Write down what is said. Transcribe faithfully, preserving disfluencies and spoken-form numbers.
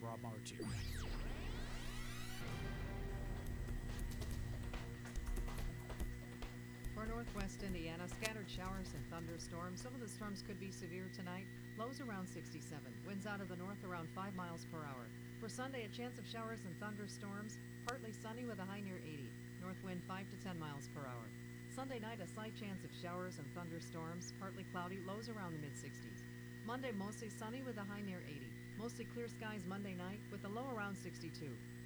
Rob Martin. For northwest Indiana, scattered showers and thunderstorms. Some of the storms could be severe tonight. Lows around sixty-seven. Winds out of the north around five miles per hour. For Sunday, a chance of showers and thunderstorms. Partly sunny with a high near eighty. North wind five to ten miles per hour. Sunday night, a slight chance of showers and thunderstorms. Partly cloudy. Lows around the mid sixties. Monday, mostly sunny with a high near eighty. Mostly clear skies Monday night with a low around sixty-two.